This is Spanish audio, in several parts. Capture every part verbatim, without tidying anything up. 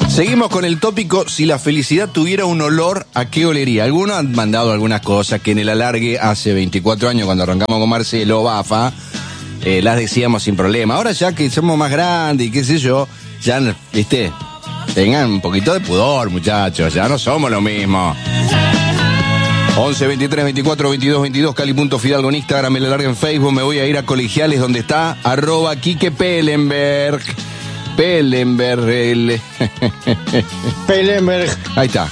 Seguimos con el tópico, si la felicidad tuviera un olor, ¿a qué olería? Algunos han mandado algunas cosas que en el alargue hace veinticuatro años, cuando arrancamos con Marcelo Bafa, eh, las decíamos sin problema. Ahora ya que somos más grandes y qué sé yo, ya, viste, tengan un poquito de pudor, muchachos, ya no somos lo mismo. once, veintitrés, veinticuatro, veintidós, veintidós, Cali.Fidalgo en Instagram, el alargue en Facebook. Me voy a ir a Colegiales, donde está arroba Quique Pellenberg. Pellenberg, el... Pellenberg. Ahí está.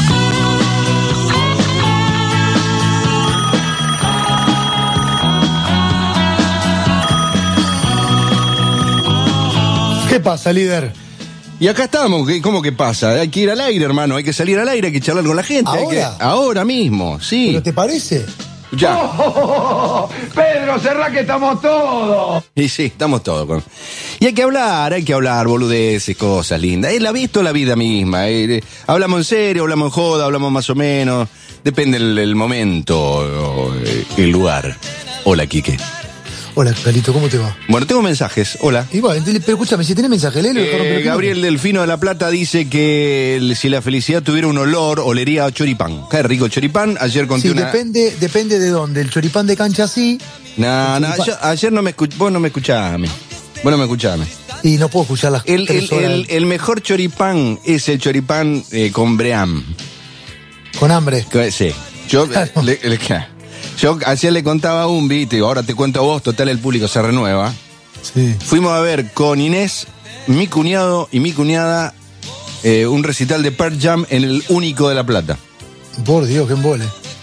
¿Qué pasa, líder? Y acá estamos, ¿cómo que pasa? Hay que ir al aire, hermano, hay que salir al aire, hay que charlar con la gente. ¿Ahora? Hay que... Ahora mismo, sí. ¿Pero te parece? Ya. Oh, Pedro, cerrá que estamos todos. Y sí, estamos todos con... Y hay que hablar, hay que hablar, boludeces, cosas lindas. Es la visto la vida misma. Eh, hablamos en serio, hablamos en joda, hablamos más o menos. Depende el, el momento, el lugar. Hola, Quique. Hola, Carlito, ¿cómo te va? Bueno, tengo mensajes. Hola. Y bueno, pero escúchame, si tenés mensaje, léelo. Eh, Gabriel Delfino de La Plata dice que el, si la felicidad tuviera un olor, olería a choripán. Qué rico choripán. Ayer conté sí, una... depende, depende de dónde. El choripán de cancha sí. No, no, yo, ayer no me escuché, vos no me escuchabas a mí. Vos no me escuchabas a mí. Y no puedo escuchar las El, tres el, horas. el, el mejor choripán es el choripán eh, con bream. Con hambre. Que- Sí. Yo, Claro. le- le- yo ayer le contaba a un viste, ahora te cuento a vos, total el público se renueva. Sí. Fuimos a ver con Inés, mi cuñado y mi cuñada eh, un recital de Pearl Jam en el Único de La Plata. Por Dios, qué embole.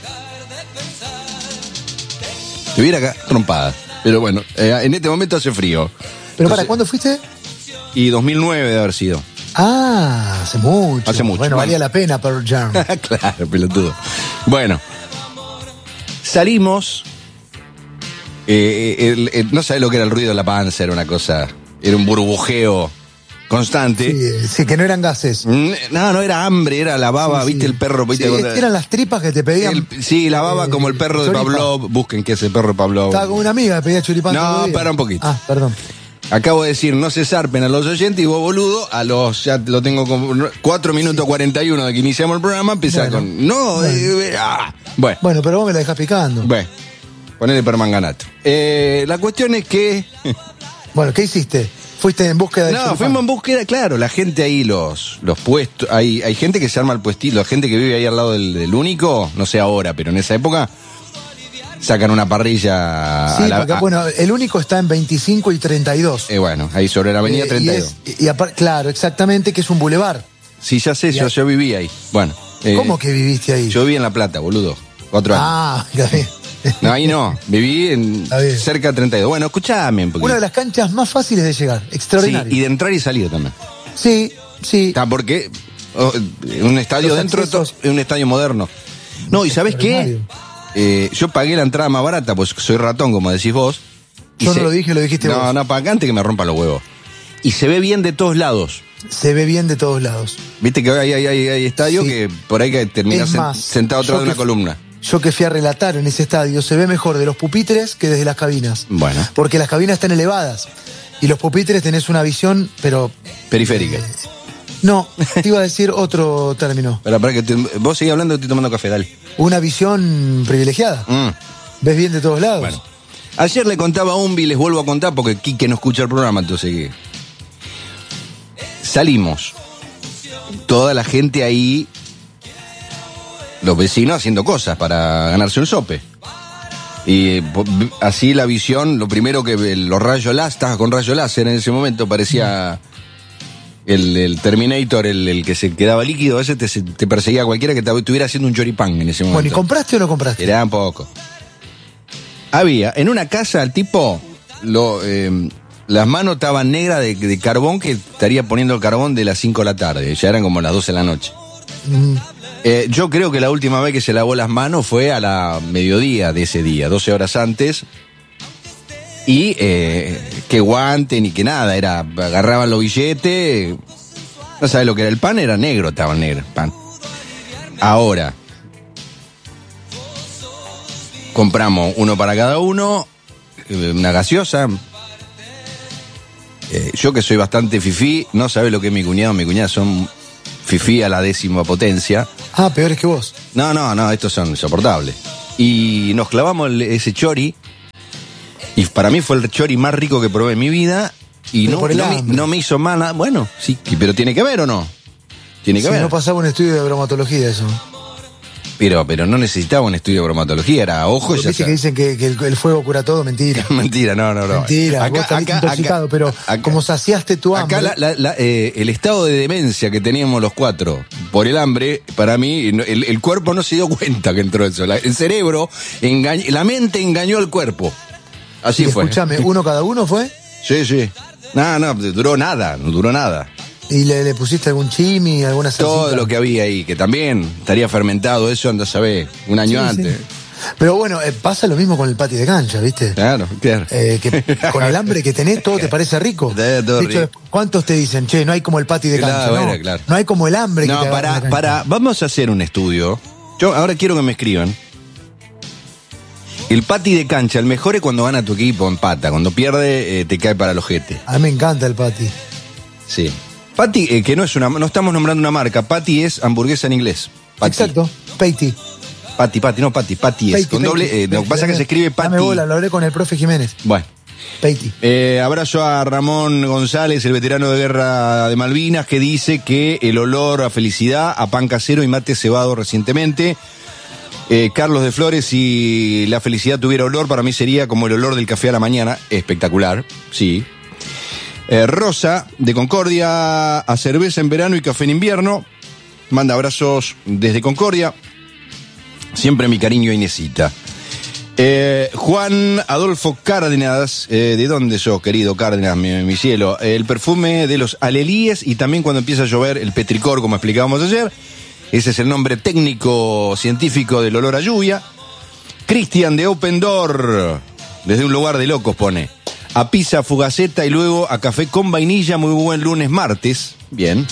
Estuviera acá trompada. Pero bueno, eh, en este momento hace frío. ¿Pero para Entonces- cuándo fuiste? Y dos mil nueve debe haber sido. Ah, hace mucho. Hace mucho. Bueno, Bueno. valía la pena Pearl Jam. Claro, pelotudo. Bueno, salimos. eh, el- el- no sabés lo que era el ruido de la panza, era una cosa. Era un burbujeo constante. Sí, sí, que no eran gases. Mm, No, no era hambre, era la baba, Sí, ¿viste sí. el perro? ¿Viste? Sí, Cuando- eran las tripas que te pedían. el- sí, la baba eh, como el perro de choripan. Pavlov. Busquen qué es el perro de Pavlov. Estaba con una amiga que pedía choripán. No, todo el día. para un poquito. Ah, perdón. Acabo de decir, no se zarpen a los oyentes y vos, boludo, a los, ya lo tengo como cuatro minutos cuarenta y uno de que iniciamos el programa, empieza Bueno, con, no, bueno. eh, eh, ah. bueno, Bueno, pero vos me la dejás picando. bueno, ponele permanganato. Eh, la cuestión es que, Bueno, ¿qué hiciste? Fuiste en búsqueda de no, choripán. fuimos en búsqueda, claro, la gente ahí, los, los puestos, hay, hay gente que se arma el puestito, la gente que vive ahí al lado del, del Único, no sé ahora, pero en esa época, sacan una parrilla Sí, a la- porque a- bueno, el único está en veinticinco y treinta y dos. eh, bueno, ahí sobre la avenida Eh, treinta y y dos. es- y apar- claro, exactamente, que es un bulevar. Sí, ya sé, y yo, a- yo viví ahí. Bueno. eh, ¿Cómo que viviste ahí? Yo viví en La Plata, boludo. Cuatro años. Ah, ya vi. No, ahí no. Viví en Está bien. cerca de treinta y dos. Bueno, escuchame un poquito. Una de las canchas más fáciles de llegar. Sí, Extraordinario. y de entrar y salir también. Sí, sí. Está, porque oh, un estadio Los dentro accesos- es un estadio moderno. No, ¿y sabés qué? Extraordinario. Eh, yo pagué la entrada más barata, pues soy ratón, como decís vos. Y Yo se- no lo dije, lo dijiste No, vos. no, para antes que me rompa los huevos. Y se ve bien de todos lados. Se ve bien de todos lados. Viste que hay, hay, hay, hay estadios Sí. que por ahí que terminás Es sen- más, sentado atrás yo de una que- columna. Yo que fui a relatar en ese estadio, se ve mejor de los pupitres que desde las cabinas. Bueno, Porque las cabinas están elevadas. Y los pupitres tenés una visión, pero periférica. no, te iba a decir otro término. Para, para que te- vos seguís hablando, estoy tomando café, dale. Una visión privilegiada. Mm. Ves bien de todos lados. Bueno, ayer le contaba a Umbi, les vuelvo a contar porque Quique no escucha el programa, entonces que salimos. Toda la gente ahí, los vecinos haciendo cosas para ganarse un sope. Y po- así la visión, lo primero que los rayos láser, estaba con rayos láser en ese momento, parecía el, el Terminator, el, el que se quedaba líquido, ese te, te perseguía a cualquiera que te- estuviera haciendo un choripán en ese momento. Bueno, ¿y compraste o no compraste? Era un poco. Había, en una casa, el tipo, lo, eh, las manos estaban negras de, de carbón que estaría poniendo el carbón de las cinco de la tarde. Ya eran como las doce de la noche. Mm, Eh, yo creo que la última vez que se lavó las manos fue a la mediodía de ese día, doce horas antes. Y eh, que guante ni que nada, era, agarraban los billetes. No sabes lo que era el pan, era negro, estaba negro el pan. Ahora, compramos uno para cada uno, eh, una gaseosa. Eh, yo que soy bastante fifí, no sabes lo que es mi cuñado, mi cuñada son fifí a la décima potencia. Ah, peores que vos. No, no, no, estos son insoportables. Y nos clavamos el- ese chori, y para mí fue el chori más rico que probé en mi vida, y Pero no, por el no, me, hambre. no me hizo mal nada. Bueno, sí, pero tiene que ver o no. Tiene que Si ver. no pasaba un estudio de bromatología eso. Pero, pero no necesitaba un estudio de bromatología, era ojo y ya Viste que está. dicen que, que el, el fuego cura todo, mentira. Mentira, no, no, no. Mentira, vos estabas intoxicado, pero acá- como saciaste tu hambre. Acá la- la- la, eh, el estado de demencia que teníamos los cuatro por el hambre, para mí, no- el, el cuerpo no se dio cuenta que entró eso. La- el cerebro, engañó, la mente engañó al cuerpo. Así y fue. escúchame, uno cada uno fue, Sí, sí. No, no, duró nada, no duró nada. y le, le pusiste algún chimi, alguna salsita. Todo lo que había ahí, que también estaría fermentado, eso anda a saber, un año Sí, antes. sí. Pero bueno, eh, pasa lo mismo con el pati de cancha, ¿viste? Claro, claro. Eh, que con el hambre que tenés, todo te parece rico. Todo- todo De hecho, rico. ¿cuántos te dicen, che, no hay como el pati de Claro, cancha? bueno, no, claro. no hay como el hambre que No, te agarra en la para, cancha. para, vamos a hacer un estudio. Yo ahora quiero que me escriban. El pati de cancha, el mejor es cuando gana tu equipo, empata. Cuando pierde, eh, te cae para el ojete. A mí me encanta el pati. Sí. Pati, eh, que no es una, no estamos nombrando una marca. Pati es hamburguesa en inglés. Pati. Exacto, Peiti. Pati, Pati, no Pati, Pati es. Peiti, Con Peiti. doble, eh, lo que pasa es que se escribe Pati. Dame bola, lo hablé con el profe Jiménez. Bueno. Peiti. Eh, abrazo a Ramón González, el veterano de guerra de Malvinas, que dice que el olor a felicidad, a pan casero y mate cebado recientemente. Eh, Carlos de Flores, si la felicidad tuviera olor, para mí sería como el olor del café a la mañana. Espectacular, sí. Eh, Rosa, de Concordia, a cerveza en verano y café en invierno. Manda abrazos desde Concordia. Siempre mi cariño a Inesita. Eh, Juan Adolfo Cárdenas, eh, ¿de dónde sos, querido Cárdenas, mi, mi cielo? El perfume de los alelíes y también cuando empieza a llover el petricor, como explicábamos ayer. Ese es el nombre técnico científico del olor a lluvia. Cristian de Open Door, desde un lugar de locos pone. A pizza fugaceta y luego a café con vainilla, muy buen lunes, martes. Bien.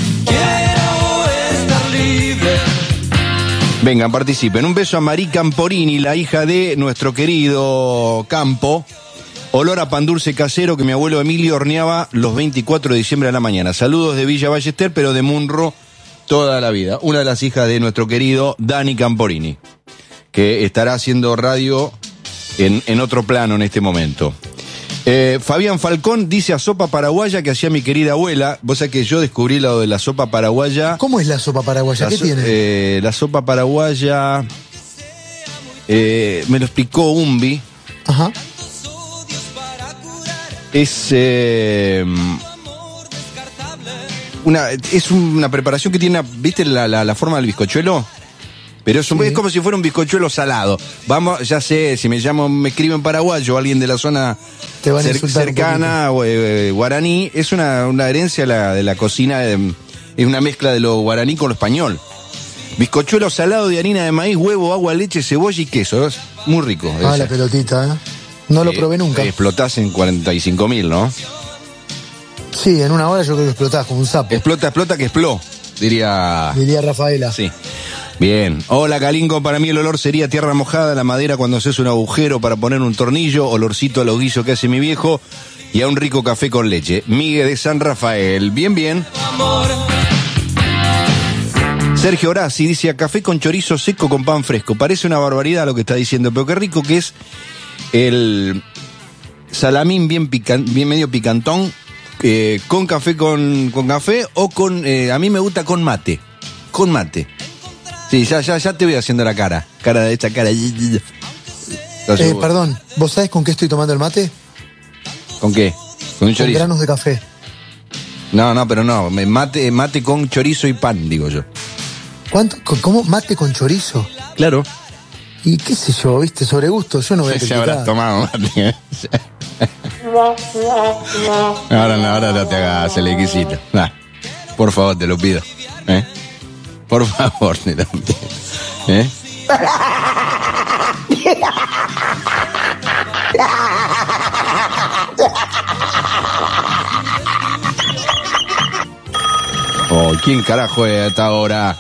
Vengan, participen. Un beso a Marí Camporini, la hija de nuestro querido Campo. Olor a pan dulce casero que mi abuelo Emilio horneaba los veinticuatro de diciembre a la mañana. Saludos de Villa Ballester, pero de Munro toda la vida. Una de las hijas de nuestro querido Dani Camporini, que estará haciendo radio en, en otro plano en este momento. Eh, Fabián Falcón dice a sopa paraguaya que hacía mi querida abuela. Vos sabés que yo descubrí lo de la sopa paraguaya. ¿Cómo es la sopa paraguaya? La ¿Qué so- tiene? eh, la sopa paraguaya, eh, me lo explicó Umbi. Ajá. Es eh, una es una preparación que tiene, ¿viste la, la, la forma del bizcochuelo? Pero es, un- Sí. es como si fuera un bizcochuelo salado. Vamos, ya sé, si me llamo, me escriben paraguayo, alguien de la zona Te van a cer- insultar un cercana, o, eh, guaraní, es una, una herencia la- de la cocina, eh, es una mezcla de lo guaraní con lo español. Bizcochuelo salado de harina de maíz, huevo, agua, leche, cebolla y queso. Es muy rico. Ah, ese. la pelotita, ¿eh? No lo Eh, probé nunca. Explotás en cuarenta y cinco mil, ¿no? Sí, en una hora yo creo que explotás como un sapo. Explota, explota, que expló, diría. Diría Rafaela. Sí. Bien. Hola, Calinco. Para mí el olor sería tierra mojada, la madera cuando haces un agujero para poner un tornillo, olorcito a los guisos que hace mi viejo y a un rico café con leche. Miguel de San Rafael. Bien, bien. Sergio Horaci dice a café con chorizo seco con pan fresco. Parece una barbaridad lo que está diciendo, pero qué rico que es el salamín bien, pican, bien medio picantón, eh, con café con, con café o con, eh, a mí me gusta con mate, con mate. Sí, ya, ya, ya te voy haciendo la cara, cara de esta cara. Eh, Entonces, perdón, ¿vos sabés con qué estoy tomando el mate? ¿con qué? Con un Con chorizo. granos de café. No, no, pero no, me- mate, mate con chorizo y pan, digo yo. ¿Cuánto? ¿Con- ¿Cómo? ¿Mate con chorizo? Claro. Y qué sé yo, ¿viste? Sobre gusto, yo no voy a Se habrás criticar. tomado mate, ¿eh? Ahora no, ahora no te hagas el exquisito. Nah, por favor, te lo pido. ¿Eh? Por favor, te lo pido. ¿Eh? Oh, ¿quién carajo es a esta hora?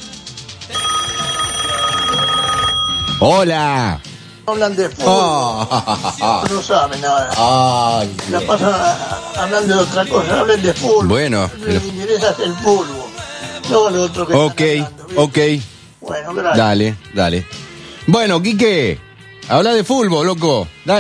Hola. Hablan de fútbol, Oh. no saben nada. Ay, La pasan hablando de otra cosa, hablen de fútbol. Bueno, Les pero- interesa el fútbol. No, lo otro que Ok, están hablando, ¿viste? ok. Bueno, gracias. Dale, dale. Bueno, Quique, habla de fútbol, loco. Dale.